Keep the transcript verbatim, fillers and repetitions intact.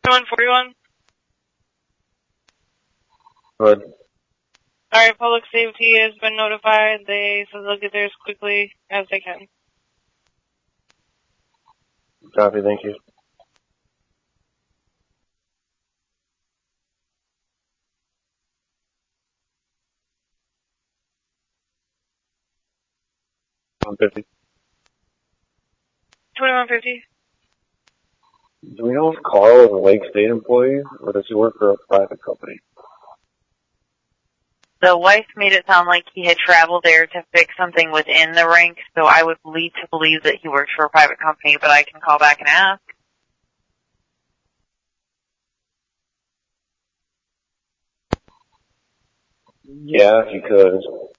twenty-one forty-one. Good. Alright, public safety has been notified. They said they'll get there as quickly as they can. Copy, thank you. one fifty. twenty-one fifty. Do we know if Carl is a Lake State employee, or does he work for a private company? The wife made it sound like he had traveled there to fix something within the rink, so I would lead to believe that he works for a private company, but I can call back and ask. Yeah, if you could.